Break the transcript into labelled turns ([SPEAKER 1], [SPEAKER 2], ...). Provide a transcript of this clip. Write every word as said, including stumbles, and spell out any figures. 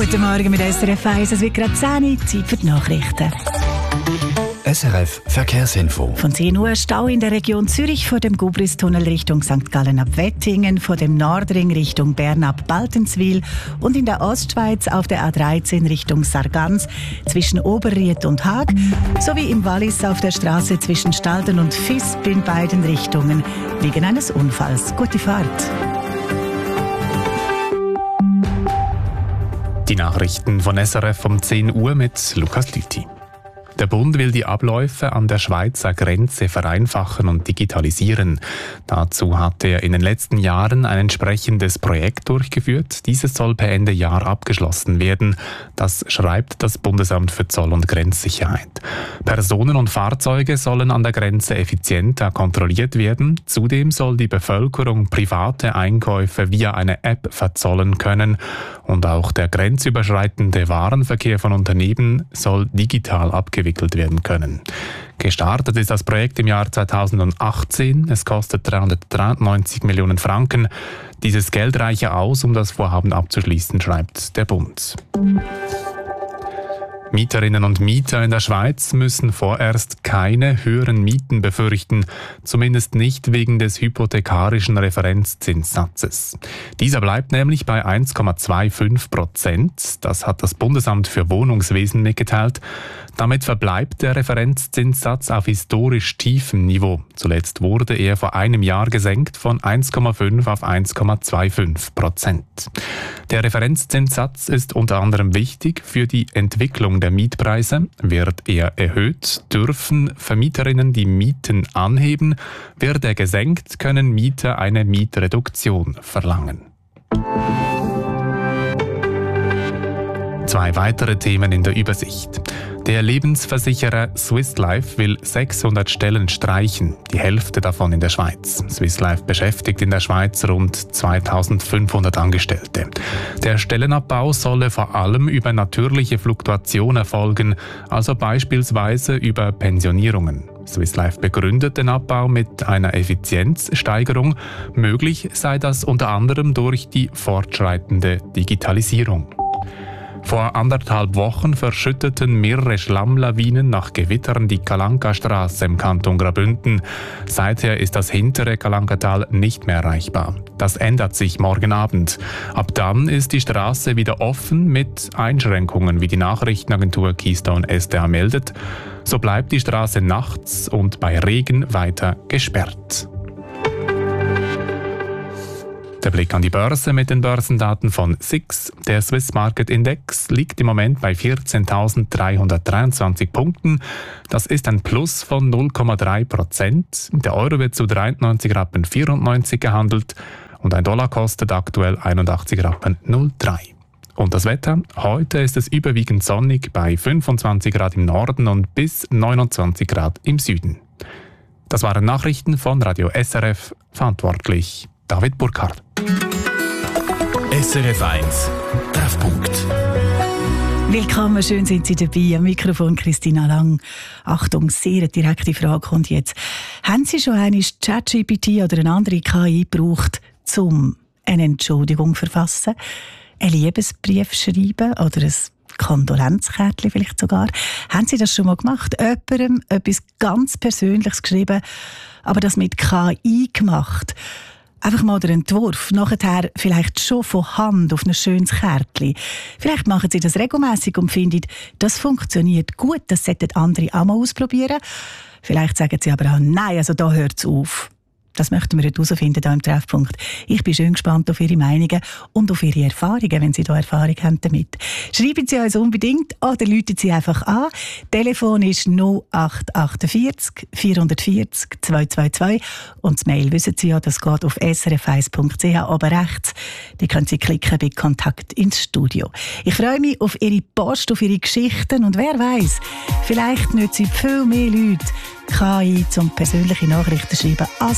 [SPEAKER 1] Guten Morgen mit S R F eins. Es wird gerade zehn Uhr, Zeit für die Nachrichten.
[SPEAKER 2] S R F Verkehrsinfo.
[SPEAKER 1] Von zehn Uhr Stau in der Region Zürich vor dem Gubristunnel Richtung Sankt Gallen ab Wettingen, vor dem Nordring Richtung Bern ab Baltenswil und in der Ostschweiz auf der A dreizehn Richtung Sargans zwischen Oberried und Haag sowie im Wallis auf der Straße zwischen Stalden und Visp in beiden Richtungen wegen eines Unfalls. Gute Fahrt.
[SPEAKER 3] Die Nachrichten von S R F um zehn Uhr mit Lukas Lüthi. Der Bund will die Abläufe an der Schweizer Grenze vereinfachen und digitalisieren. Dazu hat er in den letzten Jahren ein entsprechendes Projekt durchgeführt. Dieses soll per Ende Jahr abgeschlossen werden. Das schreibt das Bundesamt für Zoll- und Grenzsicherheit. Personen und Fahrzeuge sollen an der Grenze effizienter kontrolliert werden. Zudem soll die Bevölkerung private Einkäufe via eine App verzollen können. Und auch der grenzüberschreitende Warenverkehr von Unternehmen soll digital abgewickelt werden können. Gestartet ist das Projekt im Jahr zweitausendachtzehn. Es kostet dreihundertdreiundneunzig Millionen Franken. Dieses Geld reiche aus, um das Vorhaben abzuschließen, schreibt der Bund. Mieterinnen und Mieter in der Schweiz müssen vorerst keine höheren Mieten befürchten, zumindest nicht wegen des hypothekarischen Referenzzinssatzes. Dieser bleibt nämlich bei eins Komma fünfundzwanzig Prozent. Das hat das Bundesamt für Wohnungswesen mitgeteilt. Damit verbleibt der Referenzzinssatz auf historisch tiefem Niveau. Zuletzt wurde er vor einem Jahr gesenkt von eins Komma fünf auf eins Komma fünfundzwanzig Prozent. Der Referenzzinssatz ist unter anderem wichtig für die Entwicklung der Mietpreise. Wird er erhöht, dürfen Vermieterinnen die Mieten anheben. Wird er gesenkt, können Mieter eine Mietreduktion verlangen. Zwei weitere Themen in der Übersicht. Der Lebensversicherer Swiss Life will sechshundert Stellen streichen, die Hälfte davon in der Schweiz. Swiss Life beschäftigt in der Schweiz rund zweitausendfünfhundert Angestellte. Der Stellenabbau solle vor allem über natürliche Fluktuation erfolgen, also beispielsweise über Pensionierungen. Swiss Life begründet den Abbau mit einer Effizienzsteigerung. Möglich sei das unter anderem durch die fortschreitende Digitalisierung. Vor anderthalb Wochen verschütteten mehrere Schlammlawinen nach Gewittern die Kalanka-Straße im Kanton Graubünden. Seither ist das hintere Kalankatal nicht mehr erreichbar. Das ändert sich morgen Abend. Ab dann ist die Straße wieder offen mit Einschränkungen, wie die Nachrichtenagentur Keystone S D A meldet. So bleibt die Straße nachts und bei Regen weiter gesperrt. Der Blick an die Börse mit den Börsendaten von S I X. Der Swiss Market Index liegt im Moment bei vierzehntausenddreihundertdreiundzwanzig Punkten. Das ist ein Plus von null Komma drei Prozent. Der Euro wird zu dreiundneunzig Rappen vierundneunzig gehandelt und ein Dollar kostet aktuell einundachtzig Rappen null Komma drei. Und das Wetter? Heute ist es überwiegend sonnig bei fünfundzwanzig Grad im Norden und bis neunundzwanzig Grad im Süden. Das waren Nachrichten von Radio S R F, verantwortlich David Burkhardt.
[SPEAKER 2] S R F eins Treffpunkt.
[SPEAKER 1] Willkommen, schön sind Sie dabei. Am Mikrofon Christina Lang. Achtung, sehr eine direkte Frage kommt jetzt. Haben Sie schon einmal ChatGPT oder eine andere K I gebraucht, um eine Entschuldigung zu verfassen, einen Liebesbrief schreiben oder ein Kondolenzkärtchen vielleicht sogar? Haben Sie das schon mal gemacht? Jemandem etwas ganz Persönliches geschrieben, aber das mit K I gemacht? Einfach mal den Entwurf, nachher vielleicht schon von Hand auf ein schönes Kärtchen. Vielleicht machen Sie das regelmässig und finden, das funktioniert gut, das sollten andere auch mal ausprobieren. Vielleicht sagen Sie aber auch, nein, also da hört es auf. Das möchten wir heute herausfinden hier im Treffpunkt. Ich bin schön gespannt auf Ihre Meinungen und auf Ihre Erfahrungen, wenn Sie da Erfahrung haben damit. Schreiben Sie uns unbedingt oder rufen Sie einfach an. Telefon ist null acht vier acht vier vier null zwei zwei zwei und das Mail wissen Sie ja, das geht auf s r f eins punkt c h oben rechts. Da können Sie klicken bei Kontakt ins Studio. Ich freue mich auf Ihre Post, auf Ihre Geschichten und wer weiß, vielleicht nützen viel mehr Leute K I zum persönliche Nachrichten schreiben als